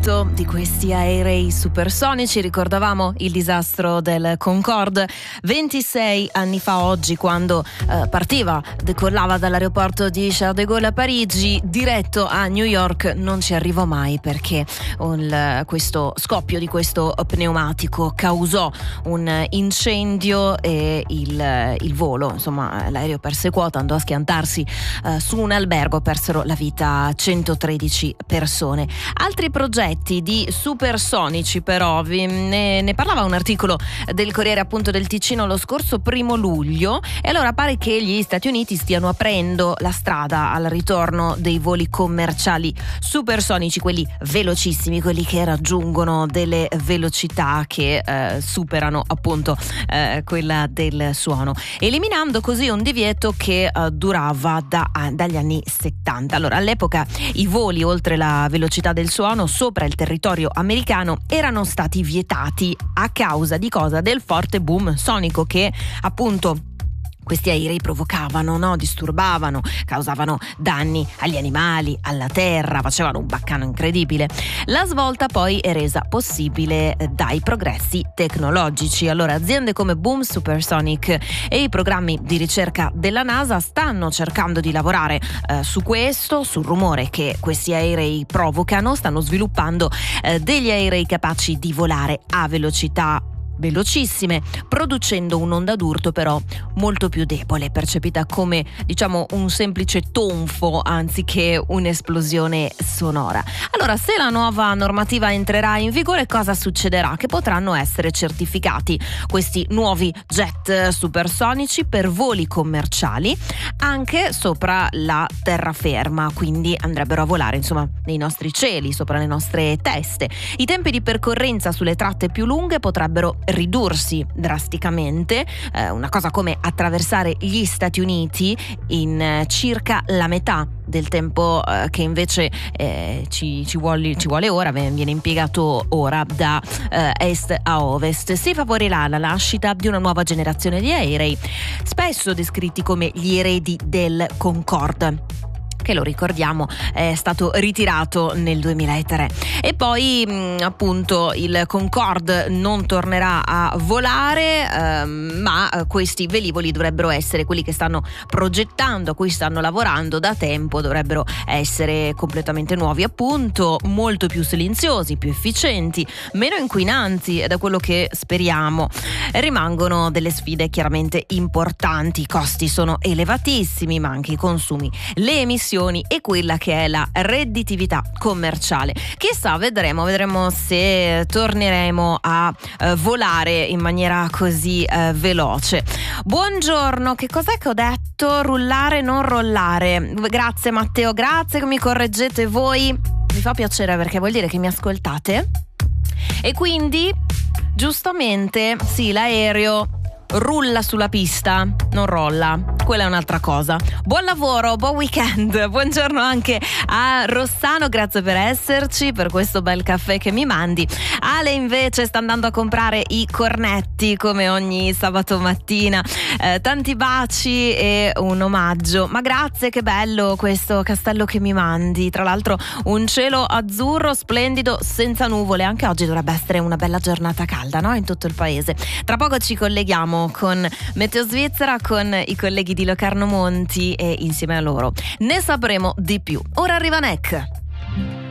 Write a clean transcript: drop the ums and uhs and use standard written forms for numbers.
diretto di questi aerei supersonici. Ricordavamo il disastro del Concorde 26 anni fa oggi, quando decollava dall'aeroporto di Charles de Gaulle a Parigi diretto a New York. Non ci arrivò mai perché questo scoppio di questo pneumatico causò un incendio e il volo, insomma l'aereo perse quota, andò a schiantarsi su un albergo, persero la vita 113 persone. Altri progetti di supersonici però, ne parlava un articolo del Corriere appunto del Ticino lo scorso 1 luglio, e allora pare che gli Stati Uniti stiano aprendo la strada al ritorno dei voli commerciali supersonici, quelli velocissimi, quelli che raggiungono delle velocità che superano appunto quella del suono, eliminando così un divieto che durava dagli anni 70. Allora, all'epoca i voli oltre la velocità del suono sopra il territorio americano erano stati vietati a causa di cosa? Del forte boom sonico che appunto questi aerei provocavano, no? Disturbavano, causavano danni agli animali, alla terra, facevano un baccano incredibile. La svolta poi è resa possibile dai progressi tecnologici. Allora, aziende come Boom Supersonic e i programmi di ricerca della NASA stanno cercando di lavorare su questo, sul rumore che questi aerei provocano. Stanno sviluppando degli aerei capaci di volare a velocità velocissime, producendo un'onda d'urto però molto più debole, percepita come diciamo un semplice tonfo anziché un'esplosione sonora. Allora, se la nuova normativa entrerà in vigore, cosa succederà? Che potranno essere certificati questi nuovi jet supersonici per voli commerciali anche sopra la terraferma, quindi andrebbero a volare insomma nei nostri cieli, sopra le nostre teste. I tempi di percorrenza sulle tratte più lunghe potrebbero ridursi drasticamente, una cosa come attraversare gli Stati Uniti in circa la metà del tempo che invece ci vuole ora, viene impiegato ora da est a ovest. Si favorirà la nascita di una nuova generazione di aerei, spesso descritti come gli eredi del Concorde, che lo ricordiamo è stato ritirato nel 2003. E poi appunto il Concorde non tornerà a volare, ma questi velivoli dovrebbero essere quelli che stanno progettando, a cui stanno lavorando da tempo, dovrebbero essere completamente nuovi, appunto molto più silenziosi, più efficienti, meno inquinanti, ed è quello che speriamo. Rimangono delle sfide chiaramente importanti, i costi sono elevatissimi, ma anche i consumi, le emissioni e quella che è la redditività commerciale. Chissà, vedremo se torneremo a volare in maniera così veloce. Buongiorno, che cos'è che ho detto? Rullare, non rollare. Grazie Matteo, grazie che mi correggete voi. Mi fa piacere perché vuol dire che mi ascoltate. E quindi, giustamente, sì, l'aereo rulla sulla pista, non rolla, quella è un'altra cosa. Buon lavoro, buon weekend, buongiorno anche a Rossano, grazie per esserci, per questo bel caffè che mi mandi. Ale invece sta andando a comprare i cornetti come ogni sabato mattina. Tanti baci e un omaggio, ma grazie, che bello questo castello che mi mandi, tra l'altro un cielo azzurro splendido senza nuvole. Anche oggi dovrebbe essere una bella giornata calda, no? In tutto il paese. Tra poco ci colleghiamo con Meteo Svizzera, con i colleghi di Locarno Monti, e insieme a loro ne sapremo di più. Ora arriva Neck.